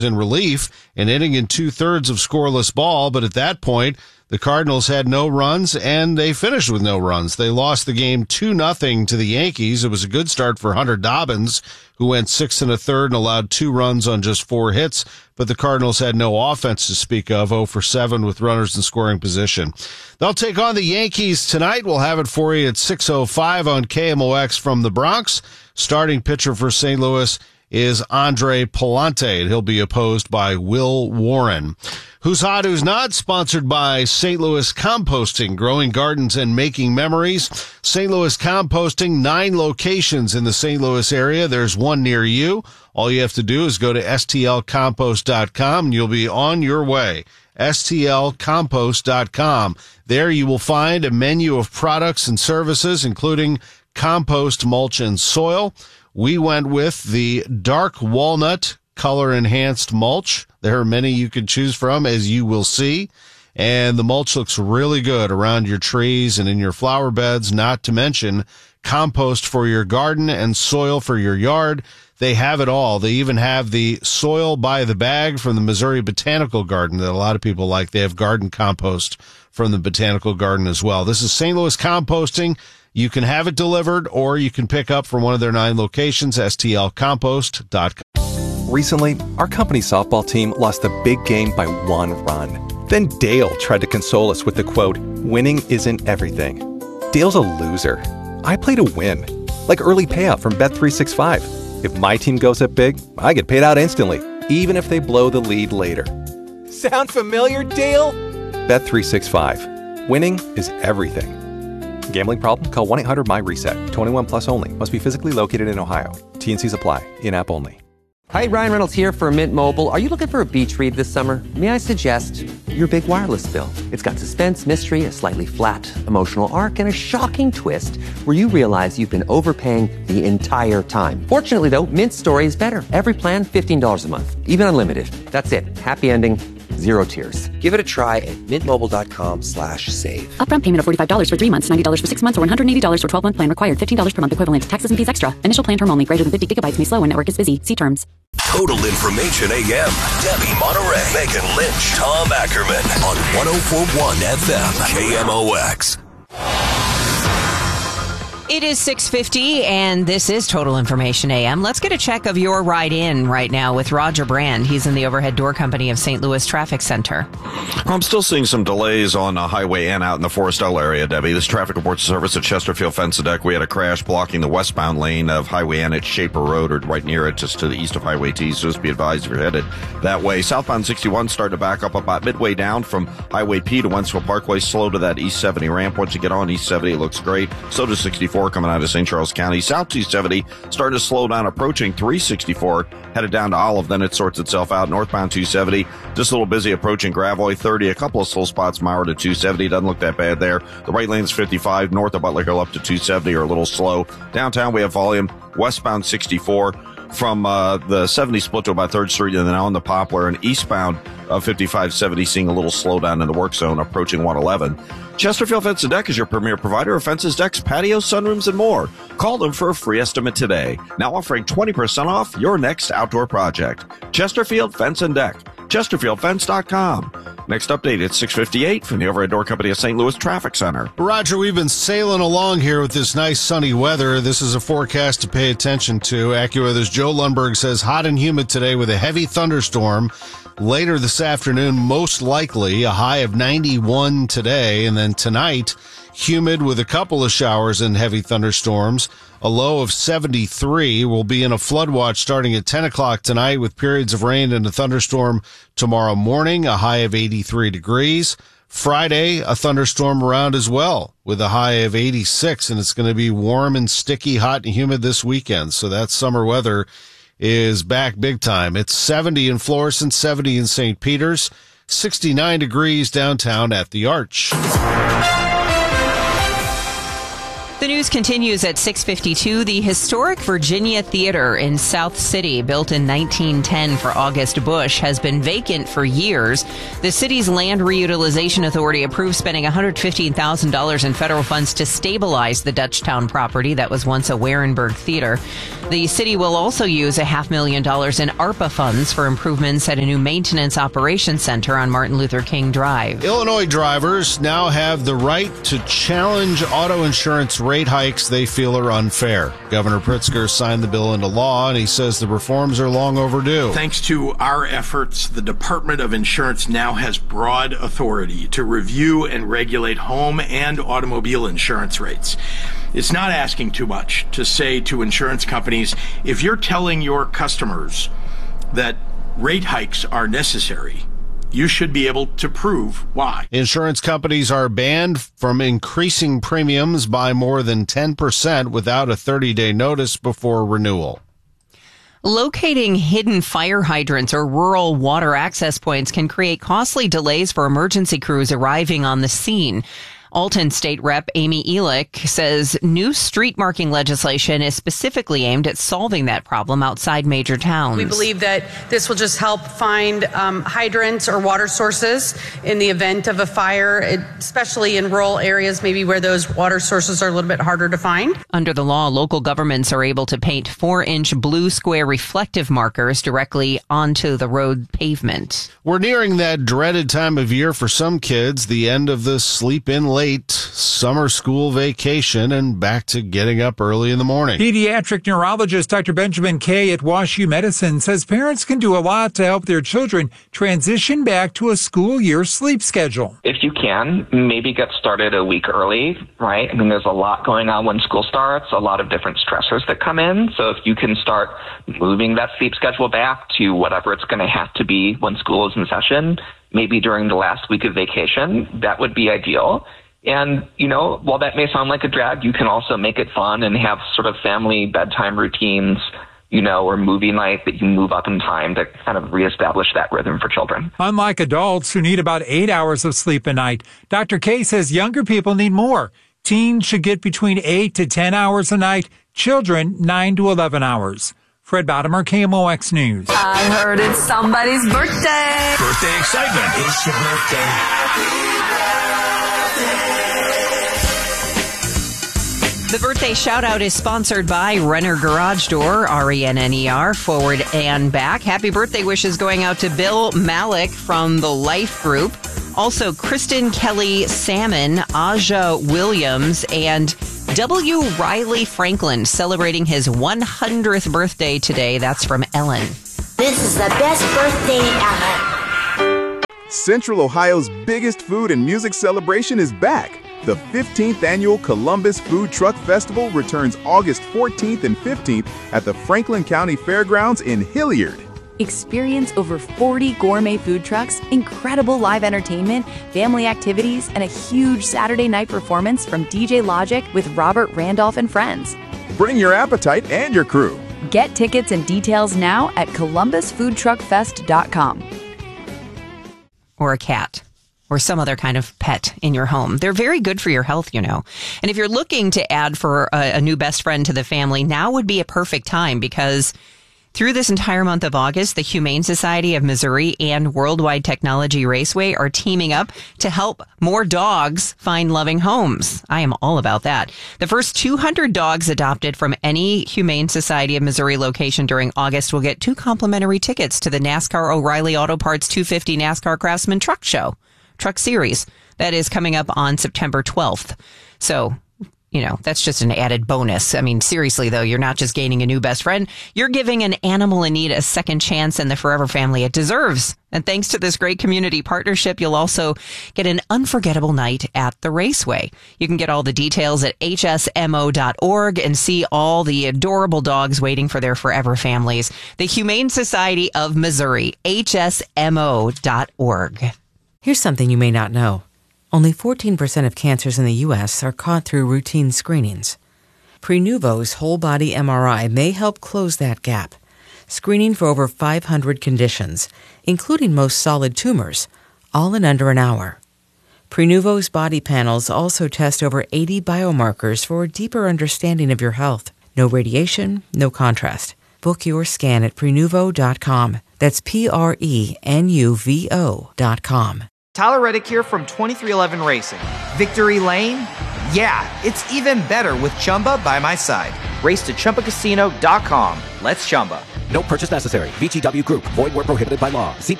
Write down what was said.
in relief and inning in 2/3 of scoreless ball. But at that point, the Cardinals had no runs, and they finished with no runs. They lost the game 2-0 to the Yankees. It was a good start for Hunter Dobbins, who went 6 1/3 and allowed 2 runs on just 4 hits. But the Cardinals had no offense to speak of, 0 for 7 with runners in scoring position. They'll take on the Yankees tonight. We'll have it for you at 6:05 on KMOX from the Bronx. Starting pitcher for St. Louis is Andre Pallante. He'll be opposed by Will Warren. Who's Hot, Who's Not? Sponsored by St. Louis Composting, growing gardens and making memories. St. Louis Composting, 9 locations in the St. Louis area. There's one near you. All you have to do is go to stlcompost.com and you'll be on your way. stlcompost.com. There you will find a menu of products and services, including compost, mulch, and soil. We went with the dark walnut color-enhanced mulch. There are many you can choose from, as you will see. And the mulch looks really good around your trees and in your flower beds, not to mention compost for your garden and soil for your yard. They have it all. They even have the soil by the bag from the Missouri Botanical Garden that a lot of people like. They have garden compost from the Botanical Garden as well. This is St. Louis Composting. You can have it delivered, or you can pick up from one of their 9 locations, stlcompost.com. Recently, our company softball team lost a big game by 1 run. Then Dale tried to console us with the quote, "Winning isn't everything." Dale's a loser. I play to win, like early payout from Bet365. If my team goes up big, I get paid out instantly, even if they blow the lead later. Sound familiar, Dale? Bet365. Winning is everything. Gambling problem? Call 1-800-MY-RESET. 21 plus only. Must be physically located in Ohio. T&Cs apply. In-app only. Hi, Ryan Reynolds here for Mint Mobile. Are you looking for a beach read this summer? May I suggest your big wireless bill? It's got suspense, mystery, a slightly flat, emotional arc, and a shocking twist where you realize you've been overpaying the entire time. Fortunately, though, Mint's story is better. Every plan, $15 a month. Even unlimited. That's it. Happy ending. 0 tears. Give it a try at mintmobile.com/save. Upfront payment of $45 for 3 months, $90 for 6 months, or $180 for 12-month plan required. $15 per month equivalent. Taxes and fees extra. Initial plan term only. Greater than 50 gigabytes may slow when network is busy. See terms. Total Information AM. Debbie Monterey, Megan Lynch, Tom Ackerman on 104.1 FM KMOX. It is 6:50, and this is Total Information AM. Let's get a check of your ride-in right now with Roger Brand. He's in the Overhead Door Company of St. Louis Traffic Center. I'm still seeing some delays on Highway N out in the Forestell area, Debbie. This traffic reports service at Chesterfield Fence and Deck. We had a crash blocking the westbound lane of Highway N at Shaper Road, or right near it, just to the east of Highway T. So just be advised if you're headed that way. Southbound 61 starting to back up about midway down from Highway P to Wentzville Parkway. Slow to that East 70 ramp. Once you get on East 70, it looks great. So does 64 coming out of St. Charles County. South 270 starting to slow down, approaching 364, headed down to Olive, then it sorts itself out. Northbound 270, just a little busy approaching Gravois 30, a couple of slow spots, Mauer to 270, doesn't look that bad there. The right lane's 55, north of Butler Hill up to 270, or a little slow. Downtown we have volume, westbound 64, from the 70 split to about 3rd Street and then on the Poplar, and eastbound 5570 seeing a little slowdown in the work zone approaching 111. Chesterfield Fence and Deck is your premier provider of fences, decks, patios, sunrooms, and more. Call them for a free estimate today. Now offering 20% off your next outdoor project. Chesterfield Fence and Deck. ChesterfieldFence.com. Next update at 6:58 from the Overhead Door Company of St. Louis Traffic Center. Roger, we've been sailing along here with this nice sunny weather. This is a forecast to pay attention to. AccuWeather's Joe Lundberg says hot and humid today with a heavy thunderstorm. Later this afternoon, most likely a high of 91 today. And then tonight, humid with a couple of showers and heavy thunderstorms. A low of 73. We'll be in a flood watch starting at 10 o'clock tonight with periods of rain and a thunderstorm tomorrow morning, a high of 83 degrees. Friday, a thunderstorm around as well with a high of 86, and it's going to be warm and sticky, hot and humid this weekend. So that summer weather is back big time. It's 70 in Florissant, 70 in St. Peter's, 69 degrees downtown at the Arch. The news continues at 6:52. The historic Virginia Theater in South City, built in 1910 for August Bush, has been vacant for years. The city's Land Reutilization Authority approved spending $115,000 in federal funds to stabilize the Dutchtown property that was once a Warenberg Theater. The city will also use $500,000 in ARPA funds for improvements at a new maintenance operations center on Martin Luther King Drive. Illinois drivers now have the right to challenge auto insurance rate hikes they feel are unfair. Governor Pritzker signed the bill into law, and he says the reforms are long overdue. Thanks to our efforts, the Department of Insurance now has broad authority to review and regulate home and automobile insurance rates. It's not asking too much to say to insurance companies, if you're telling your customers that rate hikes are necessary, you should be able to prove why. Insurance companies are banned from increasing premiums by more than 10% without a 30-day notice before renewal. Locating hidden fire hydrants or rural water access points can create costly delays for emergency crews arriving on the scene. Alton State Rep Amy Elick says new street marking legislation is specifically aimed at solving that problem outside major towns. We believe that this will just help find hydrants or water sources in the event of a fire, especially in rural areas, maybe where those water sources are a little bit harder to find. Under the law, local governments are able to paint 4-inch blue square reflective markers directly onto the road pavement. We're nearing that dreaded time of year for some kids, the end of the sleep-in late summer school vacation and back to getting up early in the morning. Pediatric neurologist Dr. Benjamin Kay at WashU Medicine says parents can do a lot to help their children transition back to a school year sleep schedule. If you can, maybe get started a week early, right? I mean, there's a lot going on when school starts, a lot of different stressors that come in. So if you can start moving that sleep schedule back to whatever it's going to have to be when school is in session, maybe during the last week of vacation, that would be ideal. And, you know, while that may sound like a drag, you can also make it fun and have sort of family bedtime routines, you know, or movie night that you move up in time to kind of reestablish that rhythm for children. Unlike adults who need about 8 hours of sleep a night, Dr. K says younger people need more. Teens should get between 8 to 10 hours a night, children 9 to 11 hours. Fred Bottomer, KMOX News. I heard it's somebody's birthday. Birthday excitement. It's your birthday. The birthday shout-out is sponsored by Renner Garage Door, RENNER, forward and back. Happy birthday wishes going out to Bill Malik from the Life Group. Also, Kristen Kelly Salmon, Aja Williams, and W. Riley Franklin celebrating his 100th birthday today. That's from Ellen. This is the best birthday ever. Central Ohio's biggest food and music celebration is back. The 15th annual Columbus Food Truck Festival returns August 14th and 15th at the Franklin County Fairgrounds in Hilliard. Experience over 40 gourmet food trucks, incredible live entertainment, family activities, and a huge Saturday night performance from DJ Logic with Robert Randolph and friends. Bring your appetite and your crew. Get tickets and details now at columbusfoodtruckfest.com. Or a cat. Or some other kind of pet in your home. They're very good for your health, you know. And if you're looking to add for a new best friend to the family, now would be a perfect time because through this entire month of August, the Humane Society of Missouri and Worldwide Technology Raceway are teaming up to help more dogs find loving homes. I am all about that. The first 200 dogs adopted from any Humane Society of Missouri location during August will get 2 complimentary tickets to the NASCAR O'Reilly Auto Parts 250 NASCAR Craftsman Truck Series. That is coming up on September 12th. So, you know, that's just an added bonus. I mean, seriously, though, you're not just gaining a new best friend. You're giving an animal in need a second chance and the forever family it deserves. And thanks to this great community partnership, you'll also get an unforgettable night at the Raceway. You can get all the details at hsmo.org and see all the adorable dogs waiting for their forever families. The Humane Society of Missouri, hsmo.org. Here's something you may not know. Only 14% of cancers in the U.S. are caught through routine screenings. Prenuvo's whole-body MRI may help close that gap, screening for over 500 conditions, including most solid tumors, all in under an hour. Prenuvo's body panels also test over 80 biomarkers for a deeper understanding of your health. No radiation, no contrast. Book your scan at Prenuvo.com. That's Prenuvo.com. Tyler Reddick here from 2311 Racing. Victory Lane? Yeah, it's even better with Chumba by my side. Race to ChumbaCasino.com. Let's Chumba. No purchase necessary. VGW Group. Void where prohibited by law. See